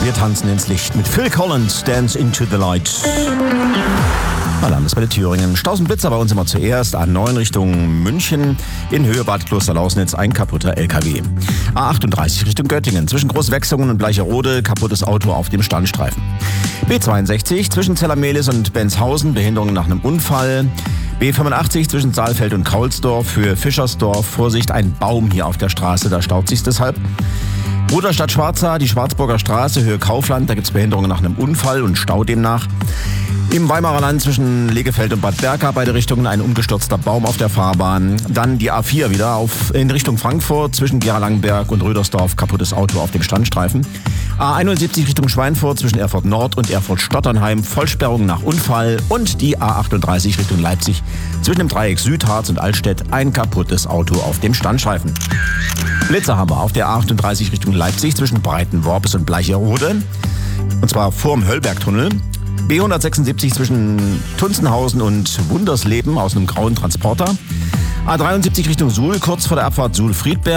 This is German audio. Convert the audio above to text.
Wir tanzen ins Licht mit Phil Collins, Dance into the Light. Landeswelle Thüringen. Stausenblitzer bei uns immer zuerst. A9 Richtung München. In Höhe Bad Klosterlausnitz ein kaputter LKW. A38 Richtung Göttingen. Zwischen Großwechsungen und Bleicherode kaputtes Auto auf dem Standstreifen. B62 zwischen Zellermehlis und Benshausen. Behinderungen nach einem Unfall. B85 zwischen Saalfeld und Kaulsdorf für Fischersdorf. Vorsicht, ein Baum hier auf der Straße, da staut sich's deshalb. Rudolstadt Schwarza, die Schwarzburger Straße, Höhe Kaufland, da gibt's Behinderungen nach einem Unfall und Stau demnach. Im Weimarer Land zwischen Legefeld und Bad Berka, beide Richtungen ein umgestürzter Baum auf der Fahrbahn. Dann die A4 wieder in Richtung Frankfurt zwischen Gera-Langenberg und Rödersdorf, kaputtes Auto auf dem Standstreifen. A71 Richtung Schweinfurt zwischen Erfurt Nord und Erfurt Stotternheim, Vollsperrung nach Unfall. Und die A38 Richtung Leipzig zwischen dem Dreieck Südharz und Altstedt, ein kaputtes Auto auf dem Standstreifen. Blitzer haben wir auf der A38 Richtung Leipzig zwischen Breitenworpes und Bleicherode. Und zwar vorm Höllbergtunnel. B176 zwischen Tunzenhausen und Wundersleben aus einem grauen Transporter. A73 Richtung Suhl, kurz vor der Abfahrt Suhl-Friedberg.